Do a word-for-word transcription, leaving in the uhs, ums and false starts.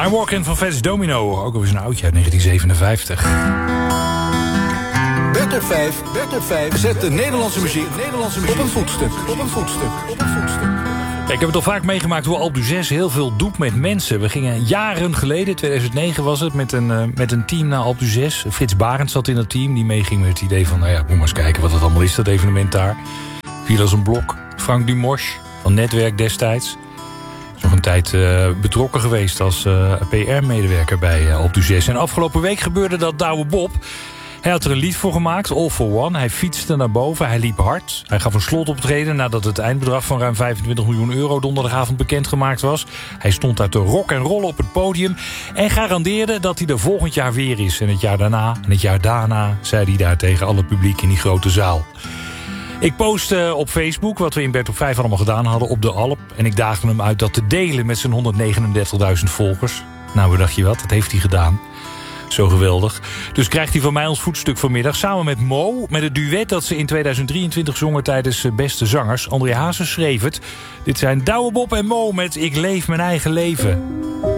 I'm Walking van Fats Domino. Ook al eens een oudje uit negentien zevenenvijftig. Bert op vijf, Bert op vijf. Zet de Nederlandse muziek, Nederlandse muziek op een voetstuk, op een voetstuk, op een voetstuk. Ja, ik heb het al vaak meegemaakt hoe Alpe d'Huez heel veel doet met mensen. We gingen jaren geleden, tweeduizend negen was het, met een, uh, met een team naar Alpe d'Huez. Frits Barend zat in dat team. Die meeging met het idee van, nou ja, moet maar eens kijken wat het allemaal is, dat evenement daar. Viel als een blok. Frank Dumosch van Netwerk destijds. Is nog een tijd uh, betrokken geweest als uh, P R-medewerker bij uh, Alpe d'Huez. En afgelopen week gebeurde dat Douwe Bob. Hij had er een lied voor gemaakt, All for One. Hij fietste naar boven, hij liep hard. Hij gaf een slotoptreden nadat het eindbedrag van ruim vijfentwintig miljoen euro donderdagavond bekendgemaakt was. Hij stond daar te rock en rollen op het podium en garandeerde dat hij er volgend jaar weer is. En het jaar daarna en het jaar daarna, zei hij daar tegen alle publiek in die grote zaal. Ik postte op Facebook wat we in Bert op vijf allemaal gedaan hadden op de Alp. En ik daagde hem uit dat te delen met zijn honderdnegenendertigduizend volgers. Nou, wat dacht je wat? Dat heeft hij gedaan. Zo geweldig. Dus krijgt hij van mij ons voetstuk vanmiddag samen met Mo, met het duet dat ze in tweeduizend drieëntwintig zongen tijdens Beste Zangers. André Hazes schreef het. Dit zijn Douwe Bob en Mo met Ik leef mijn eigen leven.